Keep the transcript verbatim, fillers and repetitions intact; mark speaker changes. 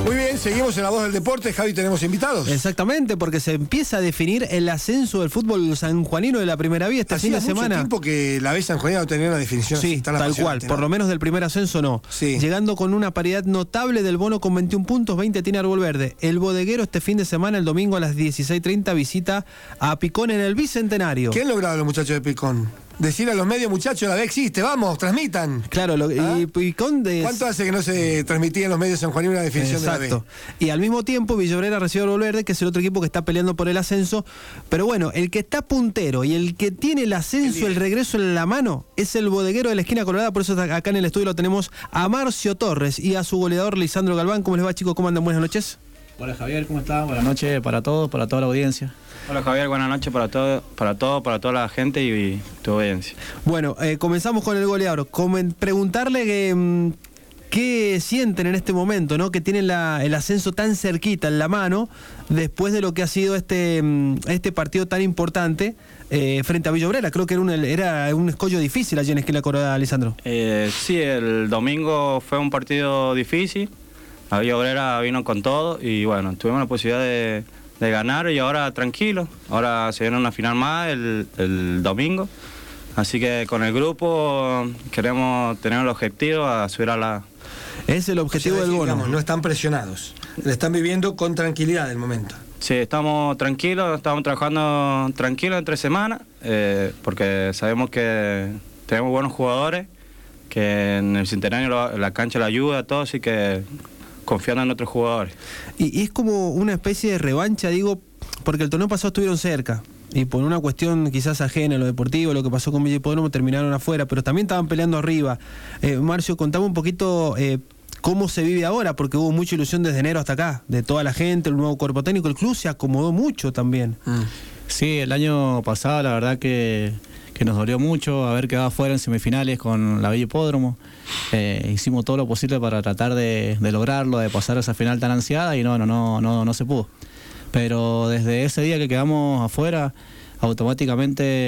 Speaker 1: Muy bien, seguimos en La Voz del Deporte. Javi, tenemos invitados.
Speaker 2: Exactamente, porque se empieza a definir el ascenso del fútbol sanjuanino de la Primera Vía este
Speaker 1: Hacía
Speaker 2: fin de
Speaker 1: mucho
Speaker 2: semana.
Speaker 1: tiempo que la B sanjuanina no tenía una definición
Speaker 2: Sí,
Speaker 1: así tan
Speaker 2: tal
Speaker 1: apasionante,
Speaker 2: cual, por
Speaker 1: ¿no?
Speaker 2: lo menos del primer ascenso no.
Speaker 1: Sí.
Speaker 2: Llegando con una paridad notable del bono con veintiún puntos, veinte tiene Árbol Verde. El bodeguero este fin de semana, el domingo a las dieciséis treinta, visita a Picón en el Bicentenario.
Speaker 1: ¿Qué han logrado los muchachos de Picón? Decir a los medios, muchachos, la B existe, vamos, transmitan.
Speaker 2: Claro, lo,
Speaker 1: ¿Ah?
Speaker 2: y Picón de...
Speaker 1: ¿Cuánto hace que no se transmitía en los medios sanjuaninos una definición
Speaker 2: Exacto.
Speaker 1: de la B?
Speaker 2: Y al mismo tiempo Villa Obrera recibe a Árbol Verde, que es el otro equipo que está peleando por el ascenso. Pero bueno, el que está puntero y el que tiene el ascenso, el regreso en la mano, es el bodeguero de la esquina colorada. Por eso acá en el estudio lo tenemos a Marcio Torres y a su goleador Lisandro Galván. ¿Cómo les va, chicos? ¿Cómo andan? Buenas noches.
Speaker 3: Hola Javier, ¿cómo estás? Buenas noches para todos, para toda la audiencia.
Speaker 4: Hola Javier, buenas noches para todo, para todo, para toda la gente y, y tu audiencia.
Speaker 2: Bueno, eh, comenzamos con el goleador. Comen, preguntarle que, mm, qué sienten en este momento, ¿no? Que tienen la, el ascenso tan cerquita en la mano, después de lo que ha sido este, mm, este partido tan importante eh, frente a Villa Obrera. Creo que era un, era un escollo difícil allí en Esquina Colorada, Lisandro.
Speaker 4: Eh, sí, el domingo fue un partido difícil. La Villa Obrera vino con todo y bueno, tuvimos la posibilidad de, de ganar y ahora tranquilo. Ahora se viene una final más el, el domingo. Así que con el grupo queremos tener el objetivo a subir a la...
Speaker 2: Es el objetivo
Speaker 1: O sea,
Speaker 2: del bono.
Speaker 1: digamos, no están presionados. Le están viviendo con tranquilidad el momento.
Speaker 4: Sí, estamos tranquilos, estamos trabajando tranquilos entre semanas, eh, porque sabemos que tenemos buenos jugadores, que en el Centenario la, la cancha la ayuda a todos, así que confiando en otros jugadores.
Speaker 2: Y, y es como una especie de revancha, digo, porque el torneo pasado estuvieron cerca. Y por una cuestión quizás ajena a lo deportivo, lo que pasó con Villa Hipódromo, terminaron afuera, pero también estaban peleando arriba. Eh, Marcio, contame un poquito eh, cómo se vive ahora, porque hubo mucha ilusión desde enero hasta acá, de toda la gente, el nuevo cuerpo técnico, el club se acomodó mucho también.
Speaker 1: Mm.
Speaker 3: Sí, el año pasado la verdad que, que nos dolió mucho haber quedado fuera en semifinales con la Villa Hipódromo. Eh, hicimos todo lo posible para tratar de, de lograrlo, de pasar a esa final tan ansiada y no, no, no, no, no se pudo. Pero desde ese día que quedamos afuera, automáticamente